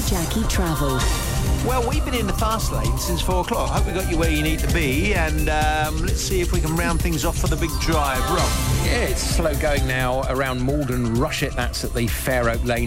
Jackie Travel. Well, we've been in the fast lane since 4 o'clock. Hope we got you where you need to be. And let's see if we can round things off for the big drive. Rob. Yeah, it's slow going now around Malden Rushet. That's at the Fair Oak Lane